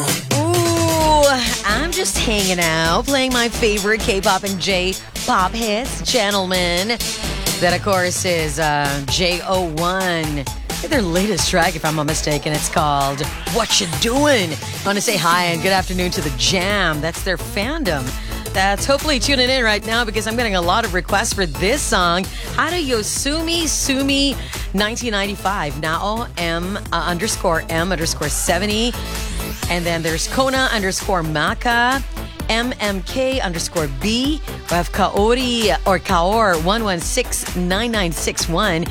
Ooh, I'm just hanging out, playing my favorite K-pop and J-pop hits, gentlemen. That, of course, is JO1. Their latest track, if I'm not mistaken, it's called What You Doing? I want to say hi and good afternoon to the Jam. That's their fandom. That's hopefully tuning in right now because I'm getting a lot of requests for this song. Hara Yosumi Sumi 1995. Nao M_M_70. And then there's Kona _Maka. MMK_B. We have Kaori or Kaor 1169961.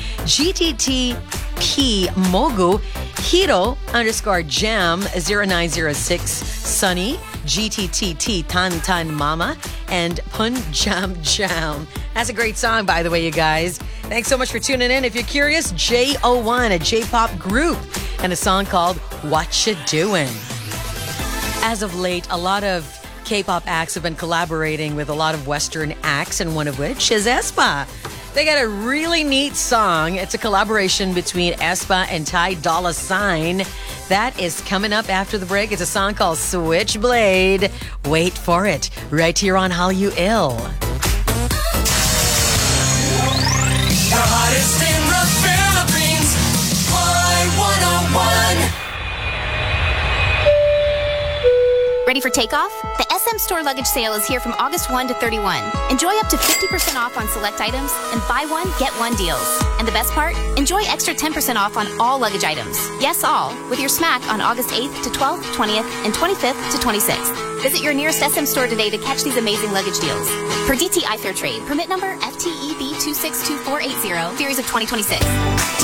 GTTP Mogu. Hiro _Jam 0906. Sunny. GTTT Tan Mama. And Pun Jam Jam. That's a great song, by the way, you guys. Thanks so much for tuning in. If you're curious, JO1, a J-pop group, and a song called What You Doing. As of late, a lot of K-pop acts have been collaborating with a lot of Western acts, and one of which is aespa. They got a really neat song. It's a collaboration between aespa and Ty Dolla $ign. That is coming up after the break. It's a song called Switchblade. Wait for it, right here on Hallyu Ill. The hottest in the Philippines, Y101. Ready for takeoff? The SM Store Luggage Sale is here from August 1 to 31. Enjoy up to 50% off on select items and buy one, get one deals. And the best part? Enjoy extra 10% off on all luggage items. Yes, all, with your smack on August 8th to 12th, 20th, and 25th to 26th. Visit your nearest SM store today to catch these amazing luggage deals. Per DTI Fair Trade, permit number FTEB 262480, series of 2026.